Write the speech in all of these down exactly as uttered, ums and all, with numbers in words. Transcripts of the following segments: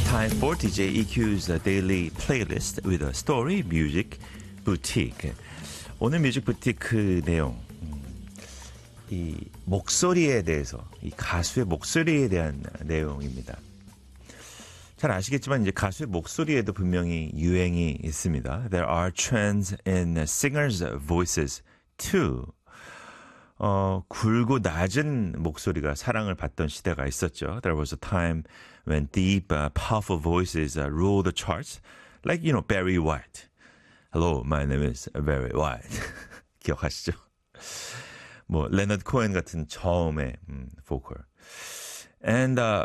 Time for 디제이 이큐's daily playlist with a story music boutique. 오늘 뮤직 부티크 내용, 음, 이 목소리에 대해서, 이 가수의 목소리에 대한 내용입니다. 잘 아시겠지만 이제 가수의 목소리에도 분명히 유행이 있습니다. There are trends in singers' voices too. 어, 굵고 낮은 목소리가 사랑을 받던 시대가 있었죠. There was a time when deep, uh, powerful voices uh, ruled the charts, like, you know, Barry White. Hello, my name is Barry White. 기억하시죠? 뭐, 레너드 코엔 같은 저음의 음, 보컬. And, uh,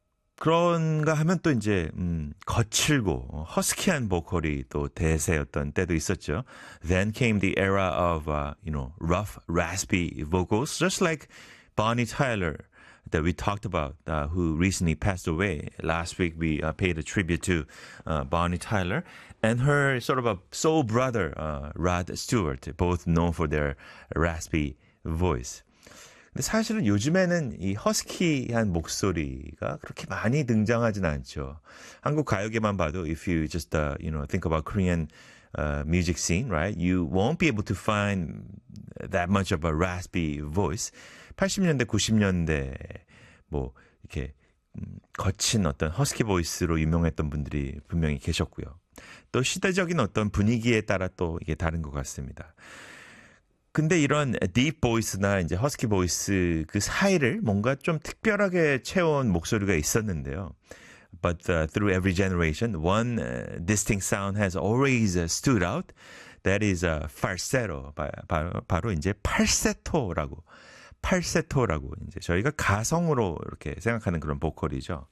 그런가 하면 또 이제 음, 거칠고 허스키한 보컬이 또 대세였던 때도 있었죠. Then came the era of uh, you know rough, raspy vocals, just like Bonnie Tyler that we talked about, uh, who recently passed away. Last week we uh, paid a tribute to uh, Bonnie Tyler and her sort of a soul brother, uh, Rod Stewart, both known for their raspy voice. 근데 사실은 요즘에는 이 허스키한 목소리가 그렇게 많이 등장하진 않죠. 한국 가요계만 봐도 if you just uh, you know think about Korean uh, music scene, right? You won't be able to find that much of a raspy voice. 팔십 년대, 구십 년대 뭐 이렇게 음, 거친 어떤 허스키 보이스로 유명했던 분들이 분명히 계셨고요. 또 시대적인 어떤 분위기에 따라 또 이게 다른 것 같습니다. 근데 이런 딥 보이스나 이제 허스키 보이스 그 사이를 뭔가 좀 특별하게 채운 목소리가 있었는데요. But uh, through every generation, one uh, distinct sound has always uh, stood out. That is uh, falsetto. 바, 바, 바로 이제 팔세토라고, 팔세토라고 이제 저희가 가성으로 이렇게 생각하는 그런 보컬이죠.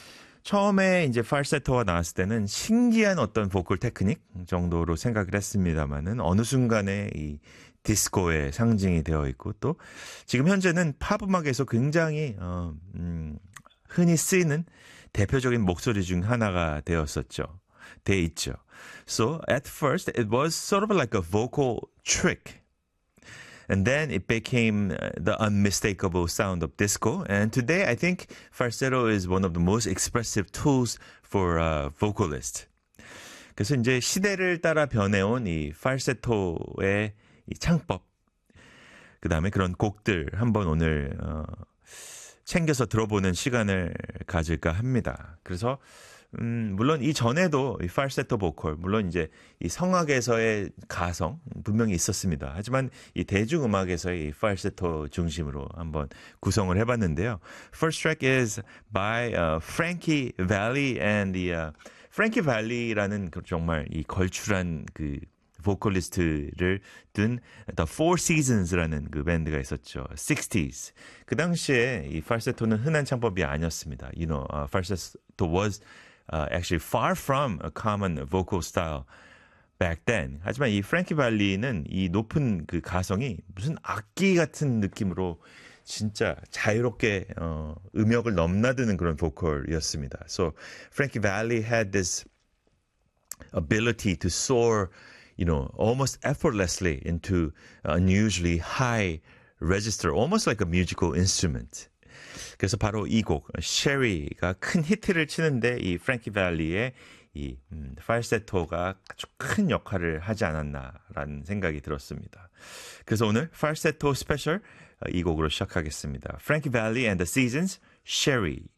처음에 이제 falsetto가 나왔을 때는 신기한 어떤 보컬 테크닉 정도로 생각을 했습니다만은 어느 순간에 이 디스코의 상징이 되어 있고 또 지금 현재는 팝 음악에서 굉장히 어, 음, 흔히 쓰이는 대표적인 목소리 중 하나가 되었었죠. 돼 있죠. So at first it was sort of like a vocal trick. And then it became the unmistakable sound of disco. And today, I think falsetto is one of the most expressive tools for a vocalist. 그래서 이제 시대를 따라 변해온 이 falsetto의 이 창법, 그 다음에 그런 곡들 한번 오늘 어, 챙겨서 들어보는 시간을 가질까 합니다. 그래서 음, 물론 이 전에도 이 falsetto 보컬, 물론 이제 이 성악에서의 가성 분명히 있었습니다. 하지만 이 대중음악에서의 이 falsetto 중심으로 한번 구성을 해봤는데요. First track is by uh, Frankie Valli and the uh, Frankie Valli라는 그 정말 이 걸출한 그 보컬리스트를 둔 The Four Seasons라는 그 밴드가 있었죠. 식스티즈. 그 당시에 이 falsetto는 흔한 창법이 아니었습니다. You know, uh, falsetto was Uh, actually far from a common vocal style back then. 하지만 이 프랭키 발리는 이 높은 그 가성이 무슨 악기 같은 느낌으로 진짜 자유롭게 어, 음역을 넘나드는 그런 보컬이었습니다. So Frankie Valli had this ability to soar, you know, almost effortlessly into unusually high register, almost like a musical instrument. 그래서 바로 이 곡, Sherry가 큰 히트를 치는데 이 프랭키 발리의 이 음, falsetto가 아주 큰 역할을 하지 않았나라는 생각이 들었습니다. 그래서 오늘 falsetto 스페셜 이 곡으로 시작하겠습니다. Frankie Valli and the Seasons, Sherry.